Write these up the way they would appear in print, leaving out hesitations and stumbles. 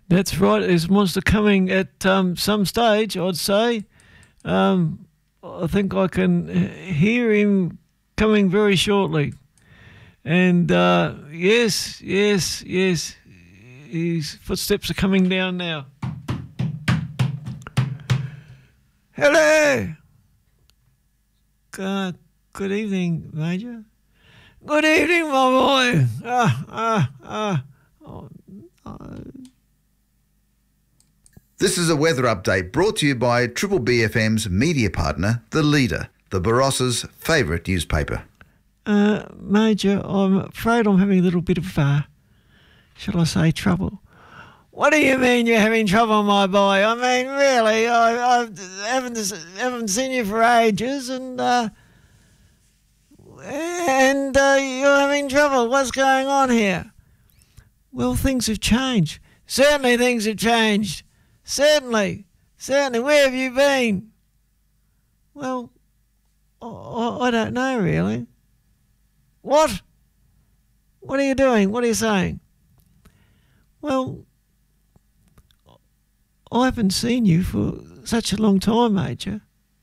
That's right. There's a monster coming at some stage, I'd say. I think I can hear him coming very shortly. And yes, his footsteps are coming down now. Hello. Good evening, Major. Good evening, my boy. This is a weather update brought to you by Triple BFM's media partner, The Leader, the Barossa's favourite newspaper. Major, I'm afraid I'm having a little bit of, shall I say, trouble. What do you mean you're having trouble, my boy? I mean, really, I haven't seen you for ages, and you're having trouble. What's going on here? Well, things have changed. Certainly things have changed. Certainly. Where have you been? Well, I don't know, really. What? What are you doing? What are you saying? Well, I haven't seen you for such a long time, Major.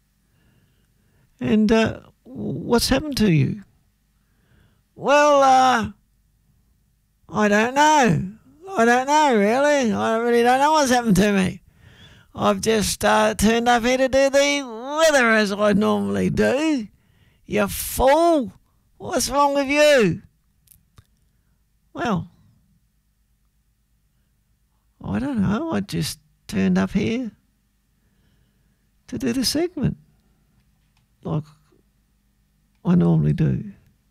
And what's happened to you? Well, I don't know. I don't know, really. I really don't know what's happened to me. I've just turned up here to do the weather as I normally do. You fool. What's wrong with you? Well, I don't know. I just turned up here to do the segment like I normally do.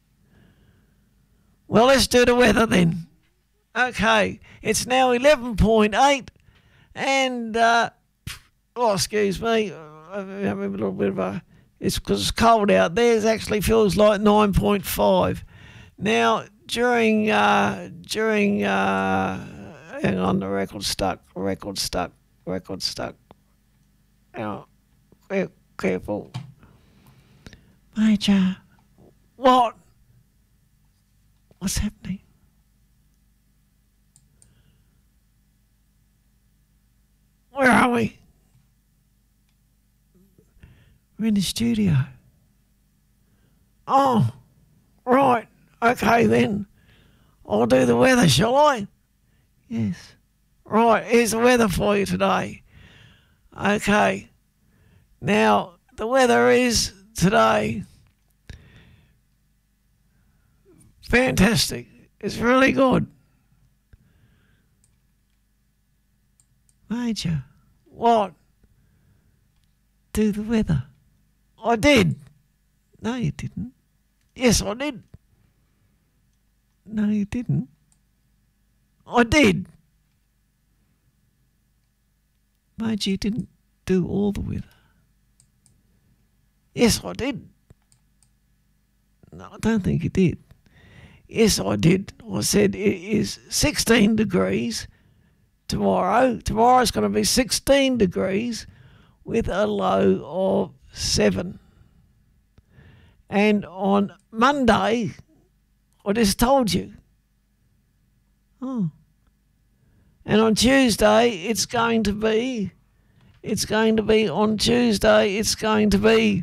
Well, let's do the weather then. Okay, it's now 11.8 and, excuse me, I'm having a little bit of a, it's because it's cold out there, it actually feels like 9.5. Now, hang on, the record's stuck. Now, careful. Major, what? What's happening? Where are we? We're in the studio. Oh, right. Okay then. I'll do the weather, shall I? Yes. Right, here's the weather for you today. Okay. Now, the weather is today fantastic. It's really good. Major, what? Do the weather. I did. No, you didn't. Yes, I did. No, you didn't. I did. Major, you didn't do all the weather. Yes, I did. No, I don't think you did. Yes, I did. I said it is 16 degrees tomorrow. Tomorrow's going to be 16 degrees with a low of 7. And on Monday, I just told you. Oh. And on Tuesday, it's going to be on Tuesday, it's going to be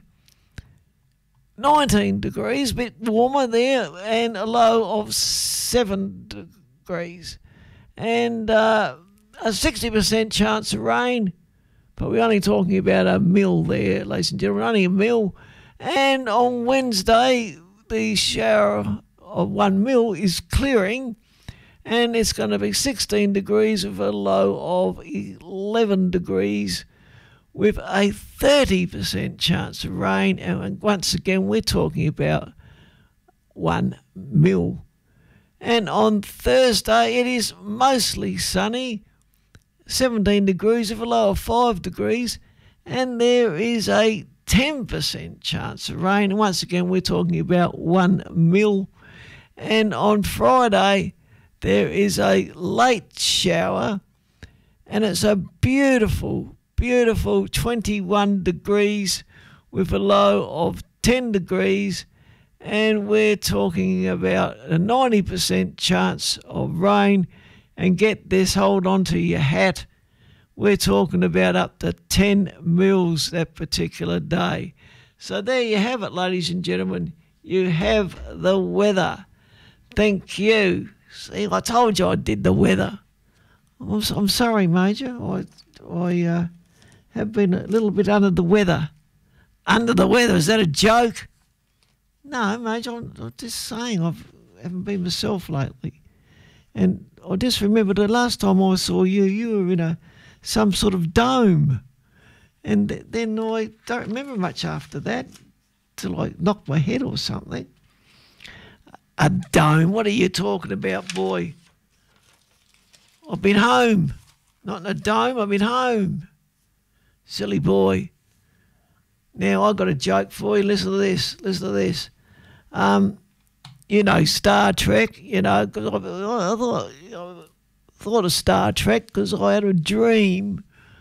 19 degrees, a bit warmer there, and a low of 7 degrees. And a 60% chance of rain, but we're only talking about a mil there, ladies and gentlemen, only a mil. And on Wednesday, the shower of 1 mil is clearing, and it's going to be 16 degrees with a low of 11 degrees with a 30% chance of rain. And once again, we're talking about 1 mil. And on Thursday, it is mostly sunny, 17 degrees with a low of 5 degrees, and there is a 10% chance of rain. And once again, we're talking about 1 mil. And on Friday, there is a late shower, and it's a beautiful, beautiful 21 degrees with a low of 10 degrees, and we're talking about a 90% chance of rain, And get this, hold on to your hat. We're talking about up to 10 mils that particular day. So there you have it, ladies and gentlemen. You have the weather. Thank you. See, I told you I did the weather. I'm sorry, Major. I have been a little bit under the weather. Under the weather? Is that a joke? No, Major. I'm just saying I haven't been myself lately. And I just remember the last time I saw you, you were in some sort of dome. And then I don't remember much after that till I knocked my head or something. A dome? What are you talking about, boy? I've been home. Not in a dome, I've been home. Silly boy. Now, I've got a joke for you. Listen to this. Listen to this. You know, Star Trek, you know, because I thought of Star Trek because I had a dream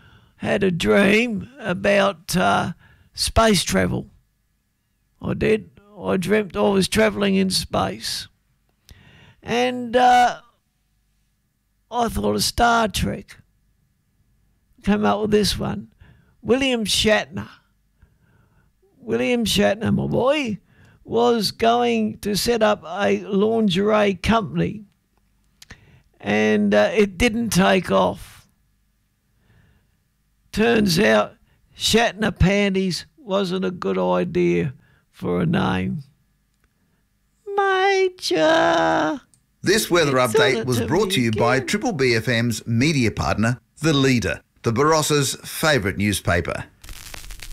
about space travel. I did. I dreamt I was travelling in space. And I thought of Star Trek. Came up with this one. William Shatner, my boy, was going to set up a lingerie company. And it didn't take off. Turns out Shatner Panties wasn't a good idea for a name. Major. This weather update was brought to you by Triple BFM's media partner, The Leader, the Barossa's favourite newspaper.